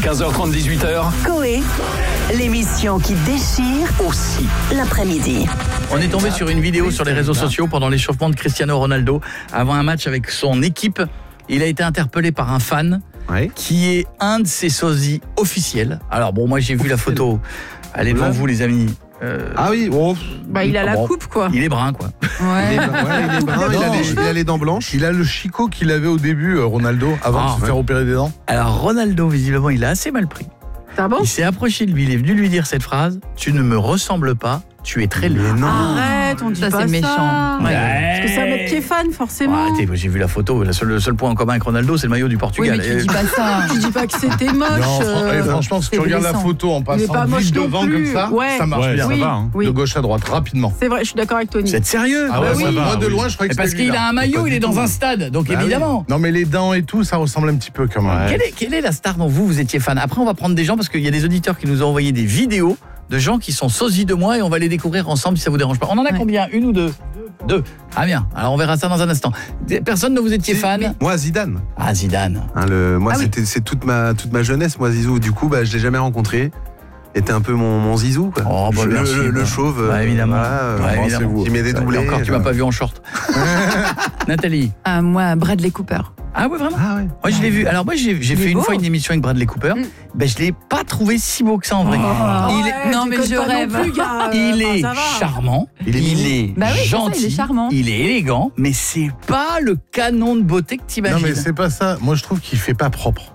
15h30, 18h. Coé, l'émission qui déchire Aussi. l'après-midi. On est tombé sur une vidéo sur les réseaux sociaux pendant l'échauffement de Cristiano Ronaldo avant un match avec son équipe. Il a été interpellé par un fan qui est un de ses sosies officiels. Alors bon, moi j'ai vu la photo. Elle est devant vous les amis. Ah oui, il a la coupe quoi. Il est brun quoi. il est brun, il a les dents blanches. Il a le chicot qu'il avait au début, Ronaldo, avant de se faire opérer des dents. Alors Ronaldo, visiblement, il a assez mal pris. Ah bon ? Il s'est approché de lui, il est venu lui dire cette phrase: tu ne me ressembles pas, tu es très laid. Arrête, on dit Ça, pas c'est ça. méchant. Ouais. Parce que c'est un mec qui est fan, forcément. Arrêtez, moi, j'ai vu la photo. Le seul point en commun avec Ronaldo, c'est le maillot du Oui, Portugal. mais tu dis pas ça. Tu dis pas que c'était moche. Non, franchement, si tu c'est regardes la blessant. photo en Il est passant pas moche vite non devant plus. comme ça, Ouais. ça marche bien. Oui, oui. De gauche à droite, rapidement. C'est vrai, je suis d'accord avec Tony. Vous êtes sérieux? Ah ouais, oui. moi de loin, je croyais que Parce c'était qu'il lui, a là. un maillot, Pas il est du dans tout. un stade, donc Bah oui. évidemment. Non, mais les dents et tout, ça ressemble un petit peu quand même. Quelle est la star dont vous étiez fan? Après, on va prendre des gens parce qu'il y a des auditeurs qui nous ont envoyé des vidéos de gens qui sont sosies de moi et on va les découvrir ensemble si ça vous dérange pas. On en a combien? Une ou deux? Deux. Ah bien, alors on verra ça dans un instant. Personne ne vous étiez fan? Moi, Zidane. Ah, Zidane. C'est toute ma jeunesse, moi, Zizou. Du coup, je l'ai jamais rencontré. Était un peu mon Zizou, quoi. Oh, bah, merci. le chauve. Bah, évidemment. Voilà, évidemment. qui met des doublés. Et encore, tu m'as pas vu en short. Nathalie. Moi, Bradley Cooper. Ah ouais, vraiment? Ah ouais. Moi, je l'ai vu. Alors moi, j'ai fait une fois une émission avec Bradley Cooper. Ben, je l'ai pas trouvé si beau que ça en vrai. Non, mais je rêve. Il est charmant, il est Bah oui, c'est ça, gentil, il est charmant. il est élégant, mais c'est pas le canon de beauté que Non, t'imagines. mais c'est pas ça. Moi, je trouve qu'il fait pas propre.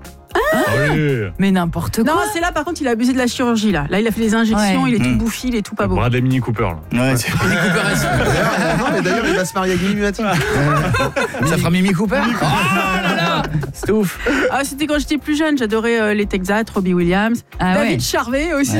Mais n'importe quoi. Non, c'est là par contre, il a abusé de la chirurgie là. Là, il a fait des injections, Ouais. il est tout bouffi, il est tout pas beau. Bradley Mini Cooper là. Ouais, c'est Mini Cooper. D'ailleurs, il va se marier avec Mimi Mati. Ça fera Mimi Cooper. Oh là là, c'est ouf. Ah, c'était quand j'étais plus jeune, j'adorais les Texas, Robbie Williams, Ah David ouais. Charvet aussi.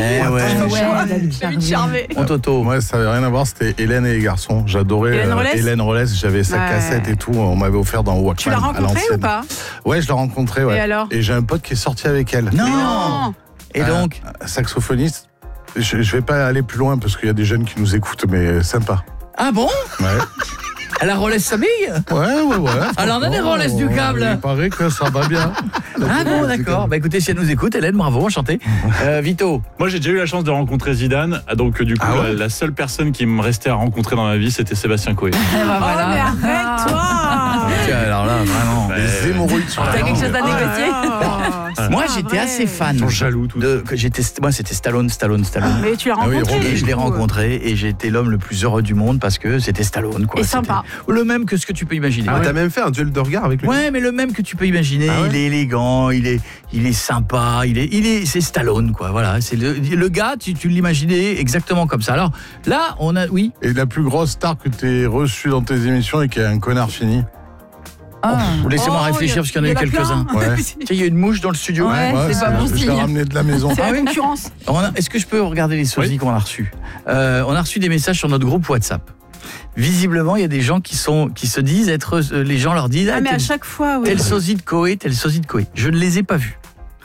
David Charvet. Mon Toto. Moi, ça avait rien à voir. C'était Hélène et les garçons. J'adorais Hélène Rollès J'avais sa Ouais. cassette et tout. On m'avait offert dans Walkman. Tu l'as à rencontré l'ancienne. ou pas? Ouais, je l'ai rencontré. Ouais. Et alors? Et j'ai un pote qui est sorti avec elle. Non. Et donc, Saxophoniste. Je vais pas aller plus loin parce qu'il y a des jeunes qui nous écoutent, mais sympa. ah bon? Ouais. Elle a Rolex sa bille? Ouais. Alors, on a des Rolex du câble. Il paraît que ça va bien. Ah bon, d'accord. Bah écoutez, si elle nous écoute, Hélène, bravo, enchanté. Vito. Moi j'ai déjà eu la chance de rencontrer Zidane, donc du coup la seule personne qui me restait à rencontrer dans ma vie c'était Sébastien Coé. Oh, mais arrête-toi. Tiens, alors là, vraiment. Les hémorroïdes sur la T'as quelque langue. chose à négocier? Moi, j'étais assez fan. Ils sont jaloux tous. Moi, c'était Stallone. Mais tu l'as Ah oui, rencontré. Rocky. Et je l'ai rencontré et j'ai été l'homme le plus heureux du monde parce que c'était Stallone, quoi. Et sympa. C'était le même que ce que tu peux imaginer. T'as même fait un duel de regard avec lui. Ouais, mais le même que tu peux imaginer. Ah ouais. Il est élégant, il est sympa, c'est Stallone, quoi. Voilà, c'est le gars, tu l'imaginais exactement comme ça. Alors là, oui. Et la plus grosse star que tu as reçue dans tes émissions et qui est un connard fini. Laissez-moi Oh, réfléchir parce qu'il y en a eu quelques-uns. Ouais. Tu sais, il y a une mouche dans le studio. Ouais, c'est pas bon Je l'ai signe. ramené de la maison. C'est la concurrence. Est-ce que je peux regarder les sosies qu'on a reçus? On a reçu des messages sur notre groupe WhatsApp. Visiblement, il y a des gens qui se disent être... les gens leur disent... Ah, mais à chaque fois, oui. Tel sosie de Coé, tel sosie de Coé. Je ne les ai pas vus.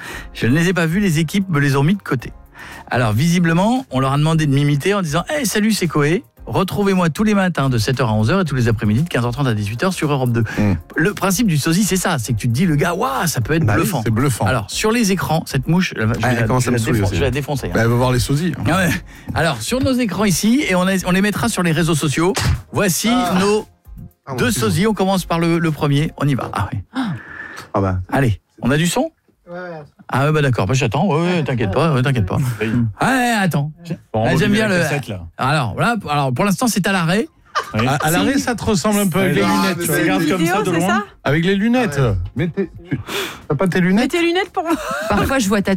Les équipes me les ont mis de côté. Alors, visiblement, on leur a demandé de m'imiter en disant « Hey, salut, c'est Coé. Retrouvez-moi tous les matins de 7h à 11h et tous les après-midi de 15h30 à 18h sur Europe 2. Le principe du sosie, c'est ça. C'est que tu te dis, le gars, waouh, ça peut être bluffant. C'est bluffant. Alors, sur les écrans, cette mouche, je vais la défoncer. Elle va voir les sosies. Ah ouais. Alors, sur nos écrans ici, et on les mettra sur les réseaux sociaux, voici nos deux sosies. On commence par le premier. On y va. Ah oui. Allez, on a du son? Ah ouais, bah d'accord, j'attends. Ouais, t'inquiète pas. Ouais, attends. J'aime bien le... Alors, pour l'instant, c'est à l'arrêt. Oui. À l'arrêt, ça te ressemble un peu avec les lunettes. Tu regardes comme ça de loin. Avec les lunettes. T'as pas tes lunettes? Mets tes lunettes pour... Parfois, je vois ta